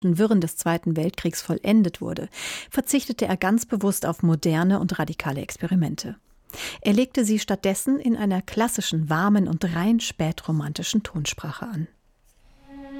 Wirren des Zweiten Weltkriegs vollendet wurde, verzichtete er ganz bewusst auf moderne und radikale Experimente. Er legte sie stattdessen in einer klassischen, warmen und rein spätromantischen Tonsprache an.